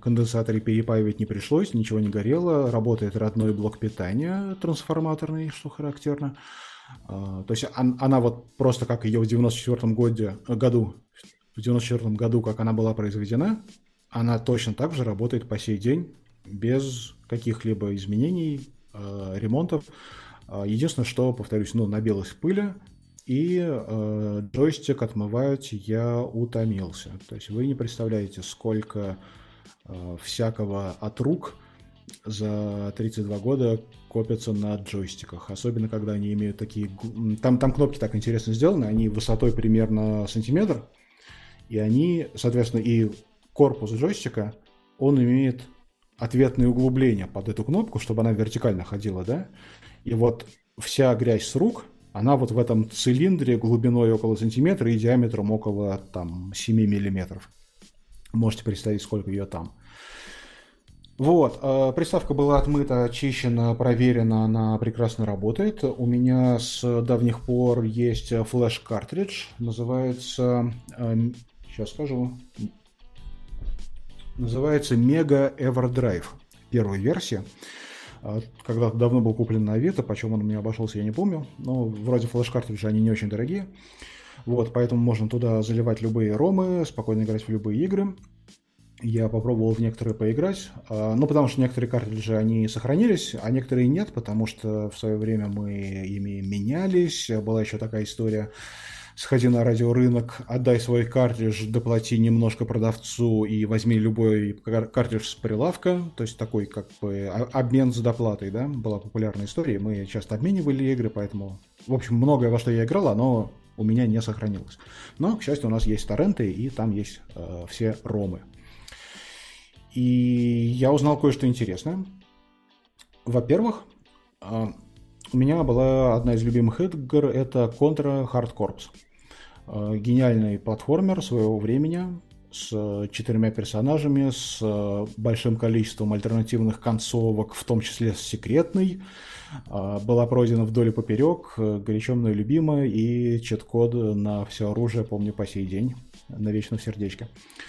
конденсаторы перепаивать не пришлось, ничего не горело, работает родной блок питания трансформаторный, что характерно. То есть она вот просто как ее в 94 году, как она была произведена, она точно так же работает по сей день, без каких-либо изменений, ремонтов. Единственное, что, повторюсь, набилась пыль, и джойстик отмывать я утомился. То есть вы не представляете, сколько всякого от рук за 32 года копятся на джойстиках. Особенно, когда они имеют такие... Там кнопки так интересно сделаны, они высотой примерно сантиметр, и они, соответственно, и корпус джойстика, он имеет ответные углубления под эту кнопку, чтобы она вертикально ходила, да? И вот вся грязь с рук, она вот в этом цилиндре глубиной около сантиметра и диаметром около 7 миллиметров. Можете представить, сколько ее там. Вот, приставка была отмыта, очищена, проверена, она прекрасно работает. У меня с давних пор есть флеш-картридж, называется, сейчас скажу, называется Mega EverDrive, первая версия. Когда-то давно был куплен на Авито, почем он у меня обошелся, я не помню, но вроде флеш-картриджи, они не очень дорогие. Вот, поэтому можно туда заливать любые ромы, спокойно играть в любые игры. Я попробовал в некоторые поиграть, потому что некоторые картриджи, они сохранились, а некоторые нет, потому что в свое время мы ими менялись. Была еще такая история: сходи на радиорынок, отдай свой картридж, доплати немножко продавцу и возьми любой картридж с прилавка. То есть такой как бы обмен с доплатой, да, была популярная история. Мы часто обменивали игры, поэтому, в общем, многое, во что я играл, оно у меня не сохранилось. Но, к счастью, у нас есть торренты, и там есть все ромы. И я узнал кое-что интересное. Во-первых, у меня была одна из любимых игр, это Contra Hard Corps. Гениальный платформер своего времени, с 4 персонажами, с большим количеством альтернативных концовок, в том числе с секретной. Была пройдена вдоль и поперек, горячо мной любимая, и чит-код на все оружие помню по сей день, навечно в сердечке.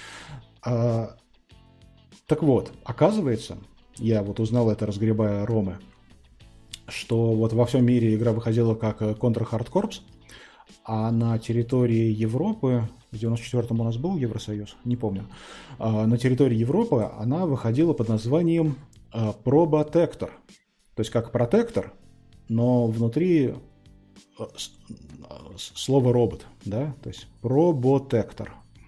Так вот, оказывается, я вот узнал это, разгребая ромы, что вот во всем мире игра выходила как Contra Hard Corps, а на территории Европы, в 94-м у нас был Евросоюз, не помню, на территории Европы она выходила под названием Probotector. То есть как протектор, но внутри слово робот, да, то есть Probotector.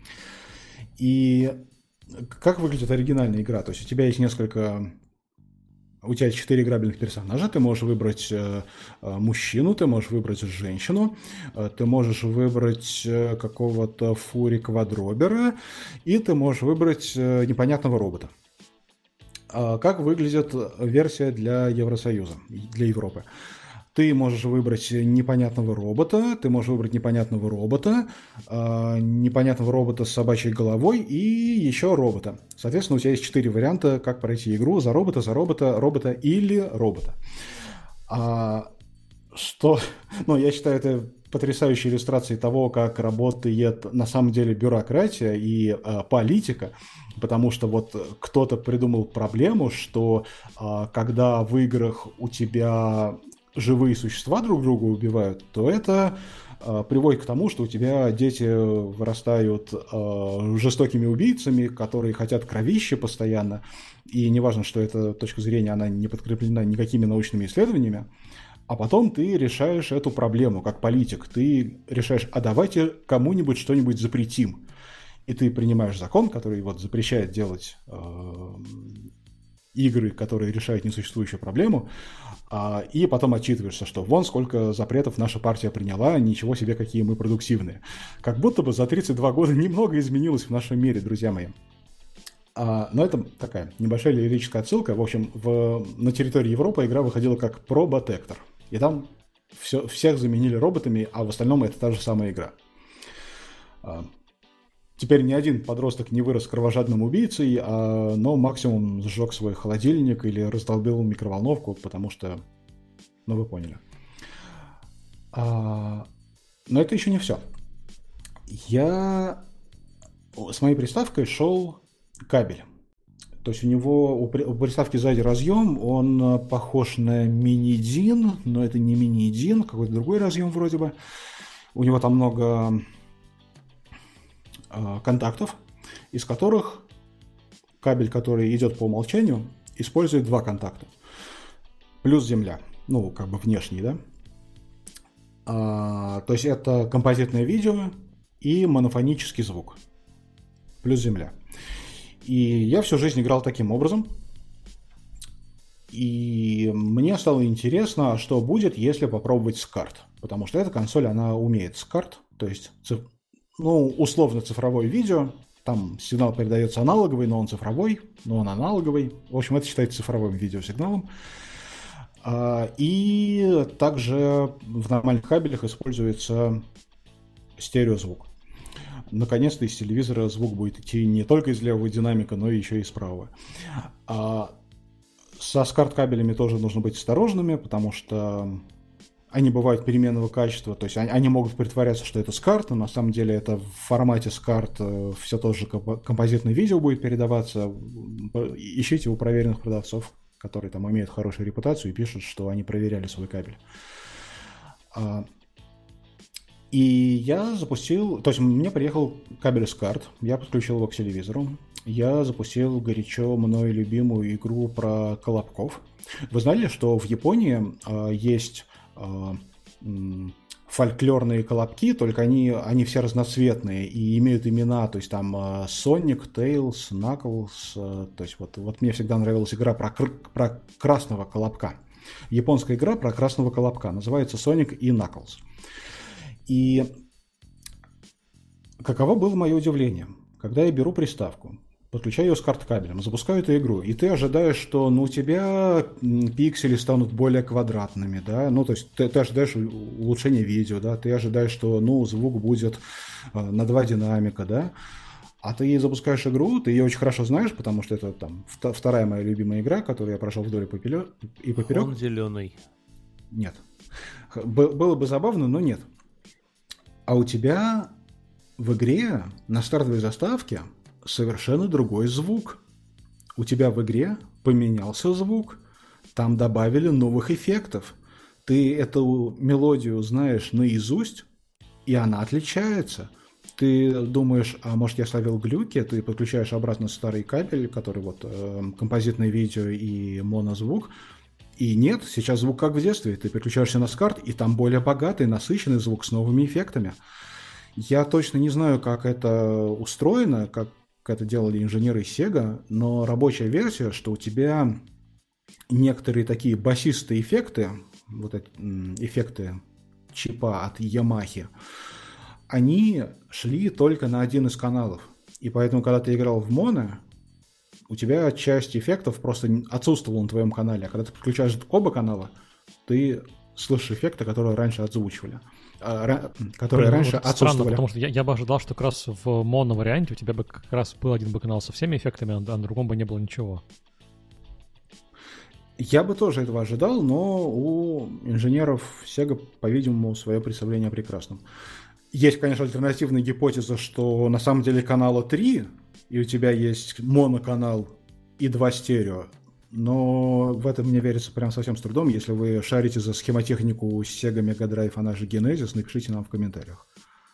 И как выглядит оригинальная игра? То есть у тебя есть у тебя 4 играбельных персонажа, ты можешь выбрать мужчину, ты можешь выбрать женщину, ты можешь выбрать какого-то фури-квадробера, и ты можешь выбрать непонятного робота. Как выглядит версия для Евросоюза, для Европы? Ты можешь выбрать непонятного робота с собачьей головой и еще робота. Соответственно, у тебя есть 4 варианта, как пройти игру: за робота, робота или робота. Я считаю, это потрясающей иллюстрацией того, как работает на самом деле бюрократия и политика, потому что вот кто-то придумал проблему, что когда в играх у тебя живые существа друг друга убивают, то это приводит к тому, что у тебя дети вырастают жестокими убийцами, которые хотят кровища постоянно, и неважно, что эта точка зрения, она не подкреплена никакими научными исследованиями, а потом ты решаешь эту проблему как политик, ты решаешь: а давайте кому-нибудь что-нибудь запретим. И ты принимаешь закон, который вот запрещает делать игры, которые решают несуществующую проблему, и потом отчитываешься, что вон сколько запретов наша партия приняла, ничего себе, какие мы продуктивные. Как будто бы за 32 года немного изменилось в нашем мире, друзья мои. Но это такая небольшая лирическая отсылка. В общем, на территории Европы игра выходила как Probotector. И там всех заменили роботами, а в остальном это та же самая игра. Теперь ни один подросток не вырос кровожадным убийцей, но максимум сжег свой холодильник или раздолбил микроволновку, потому что... вы поняли. Но это еще не все. С моей приставкой шел кабель. То есть у приставки сзади разъем, он похож на мини-DIN, но это не мини-DIN, какой-то другой разъем вроде бы. У него там много контактов, из которых кабель, который идет по умолчанию, использует два контакта. Плюс земля, ну, как бы внешний, да. То есть это композитное видео и монофонический звук. Плюс земля. И я всю жизнь играл таким образом. И мне стало интересно, а что будет, если попробовать SCART. Потому что эта консоль, она умеет SCART. То есть, ну, условно цифровое видео. Там сигнал передается аналоговый, но он цифровой, но он аналоговый. В общем, это считается цифровым видеосигналом. И также в нормальных кабелях используется стереозвук. Наконец-то из телевизора звук будет идти не только из левого динамика, но и еще и из правого. Со SCART-кабелями тоже нужно быть осторожными, потому что они бывают переменного качества, то есть они могут притворяться, что это SCART, но на самом деле это в формате SCART все тоже композитное видео будет передаваться. Ищите у проверенных продавцов, которые там имеют хорошую репутацию и пишут, что они проверяли свой кабель. И я запустил, то есть мне приехал кабель SCART, я подключил его к телевизору, я запустил горячо мной любимую игру про колобков. Вы знали, что в Японии есть фольклорные колобки, только они все разноцветные и имеют имена, то есть там Sonic, Tails, Knuckles, то есть вот мне всегда нравилась игра про красного колобка. Японская игра про красного колобка, называется Sonic и Knuckles. И каково было мое удивление, когда я беру приставку, подключаю ее с карт-кабелем, запускаю эту игру, и ты ожидаешь, что у тебя пиксели станут более квадратными, да, ну, то есть ты ожидаешь улучшения видео, да, ты ожидаешь, что, звук будет на два динамика, да, а ты запускаешь игру, ты ее очень хорошо знаешь, потому что это там вторая моя любимая игра, которую я прошел вдоль и поперек. Он зеленый. Нет. Было бы забавно, но нет. А у тебя в игре на стартовой заставке совершенно другой звук. У тебя в игре поменялся звук. Там добавили новых эффектов. Ты эту мелодию знаешь наизусть, и она отличается. Ты думаешь, а может я словил глюки? Ты подключаешь обратно старый кабель, который композитное видео и монозвук. И нет, сейчас звук как в детстве. Ты переключаешься на SCART, и там более богатый, насыщенный звук с новыми эффектами. Я точно не знаю, как это устроено, как это делали инженеры Sega, но рабочая версия, что у тебя некоторые такие басистые эффекты, вот эти эффекты чипа от Yamaha, они шли только на один из каналов. И поэтому, когда ты играл в моно, у тебя часть эффектов просто отсутствовала на твоем канале. А когда ты подключаешь оба канала, ты слышишь эффекты, которые раньше отзвучивали. Которые раньше отсутствовали. Странно, потому что я бы ожидал, что как раз в моно-варианте у тебя бы как раз был один бы канал со всеми эффектами, а на другом бы не было ничего. Я бы тоже этого ожидал, но у инженеров Sega, по-видимому, свое представление о прекрасном. Есть, конечно, альтернативная гипотеза, что на самом деле канала 3, и у тебя есть моноканал и два стерео. Но в это мне верится прям совсем с трудом. Если вы шарите за схемотехнику Sega Mega Drive, она же Genesis, напишите нам в комментариях.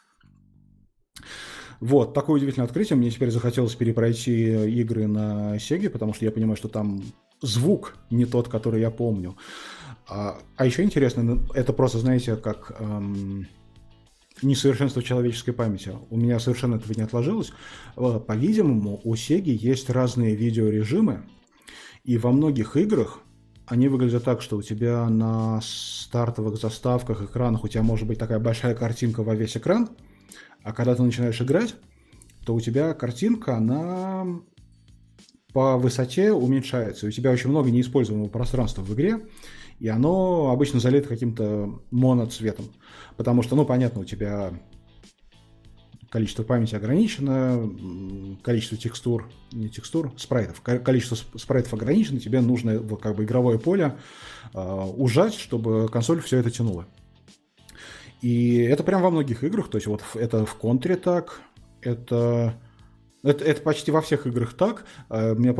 Вот, такое удивительное открытие. Мне теперь захотелось перепройти игры на Sega, потому что я понимаю, что там звук не тот, который я помню. А еще интересно, это просто, знаете, как несовершенство человеческой памяти. У меня совершенно этого не отложилось. По-видимому, у Sega есть разные видеорежимы, и во многих играх они выглядят так, что у тебя на стартовых заставках, экранах у тебя может быть такая большая картинка во весь экран, а когда ты начинаешь играть, то у тебя картинка, она по высоте уменьшается. У тебя очень много неиспользуемого пространства в игре, и оно обычно залито каким-то моноцветом. Потому что, понятно, у тебя количество памяти ограничено, количество спрайтов. Количество спрайтов ограничено, тебе нужно как бы игровое поле ужать, чтобы консоль все это тянула. И это прям во многих играх, то есть вот это в Контре так, это почти во всех играх так. Мне